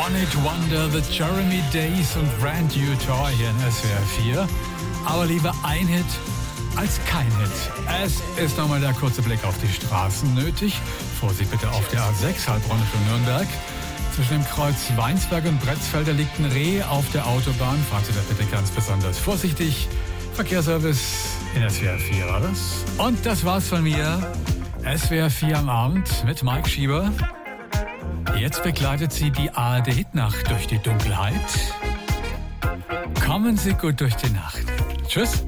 One It Wonder, The Jeremy Days und Brand New Toy hier in SWR 4. Aber lieber ein Hit als kein Hit. Es ist nochmal der kurze Blick auf die Straßen nötig. Vorsicht bitte auf der A6, Heilbronn für Nürnberg. Zwischen dem Kreuz Weinsberg und Bretzfelder liegt ein Reh auf der Autobahn. Fahren Sie da bitte ganz besonders vorsichtig. Verkehrsservice in SWR 4 war das. Und das war's von mir. SWR 4 am Abend mit Mike Schieber. Jetzt begleitet Sie die ARD-Hitnacht durch die Dunkelheit. Kommen Sie gut durch die Nacht. Tschüss.